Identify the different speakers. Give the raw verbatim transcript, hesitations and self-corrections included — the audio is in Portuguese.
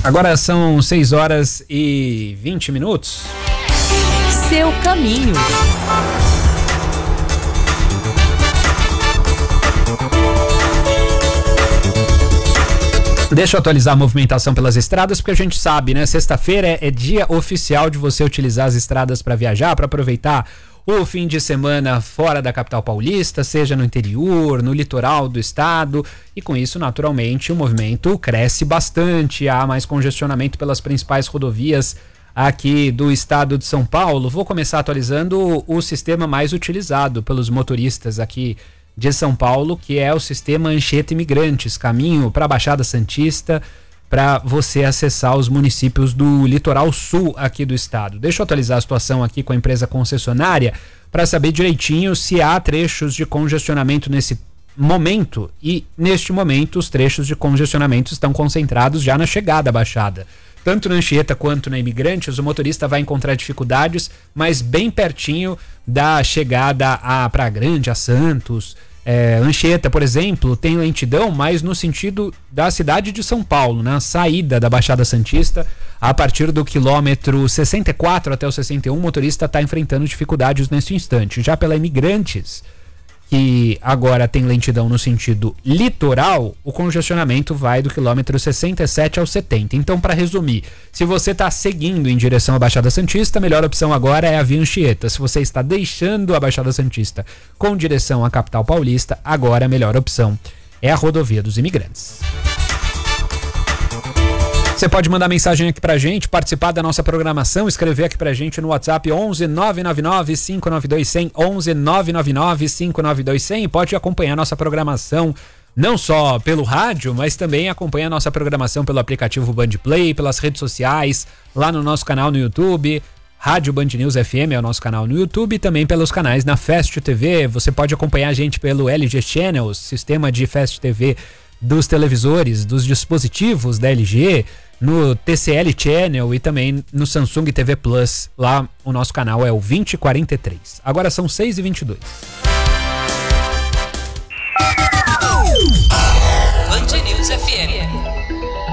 Speaker 1: Agora são seis horas e vinte minutos.
Speaker 2: Seu caminho.
Speaker 1: Deixa eu atualizar a movimentação pelas estradas, porque a gente sabe, né? Sexta-feira é, é dia oficial de você utilizar as estradas para viajar, para aproveitar o fim de semana fora da capital paulista, seja no interior, no litoral do estado, e com isso, naturalmente, o movimento cresce bastante, há mais congestionamento pelas principais rodovias aqui do estado de São Paulo. Vou começar atualizando o, o sistema mais utilizado pelos motoristas aqui de São Paulo, que é o sistema Anchieta Imigrantes, caminho para a Baixada Santista, para você acessar os municípios do litoral sul aqui do estado. Deixa eu atualizar a situação aqui com a empresa concessionária para saber direitinho se há trechos de congestionamento nesse momento, e neste momento os trechos de congestionamento estão concentrados já na chegada à Baixada. Tanto na Anchieta quanto na Imigrantes, o motorista vai encontrar dificuldades, mas bem pertinho da chegada a Praia Grande, a Santos. É, Anchieta, por exemplo, tem lentidão, mas no sentido da cidade de São Paulo, na saída da Baixada Santista, a partir do quilômetro sessenta e quatro até o sessenta e um, o motorista está enfrentando dificuldades nesse instante. Já pela Imigrantes, que agora tem lentidão no sentido litoral, o congestionamento vai do quilômetro sessenta e sete ao setenta. Então, para resumir, se você está seguindo em direção à Baixada Santista, a melhor opção agora é a via Anchieta. Se você está deixando a Baixada Santista com direção à capital paulista, agora a melhor opção é a rodovia dos Imigrantes. Você pode mandar mensagem aqui pra gente, participar da nossa programação, escrever aqui pra gente no WhatsApp onze nove nove nove cinco nove dois zero zero, onze nove nove nove cinco nove dois zero zero, e pode acompanhar nossa programação não só pelo rádio, mas também acompanhar nossa programação pelo aplicativo Band Play, pelas redes sociais, lá no nosso canal no YouTube, Rádio Band News F M é o nosso canal no YouTube, e também pelos canais na Fast T V. Você pode acompanhar a gente pelo L G Channels, sistema de Fast T V dos televisores, dos dispositivos da L G, no T C L Channel e também no Samsung T V Plus. Lá o nosso canal é o vinte e quarenta e três. Agora são seis e vinte e dois.
Speaker 2: Band News F M.